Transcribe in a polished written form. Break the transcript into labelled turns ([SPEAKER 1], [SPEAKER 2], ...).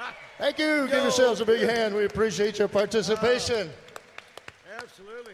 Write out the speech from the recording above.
[SPEAKER 1] Thank you. Give yourselves a big hand. We appreciate your participation.
[SPEAKER 2] Absolutely.